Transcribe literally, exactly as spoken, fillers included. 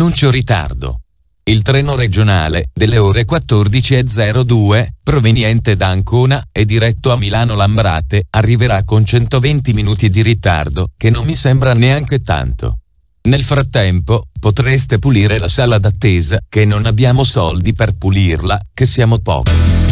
Annuncio ritardo. Il treno regionale, delle ore quattordici e zero due, proveniente da Ancona e diretto a Milano Lambrate, arriverà con centoventi minuti di ritardo, che non mi sembra neanche tanto. Nel frattempo, potreste pulire la sala d'attesa, che non abbiamo soldi per pulirla, che siamo pochi.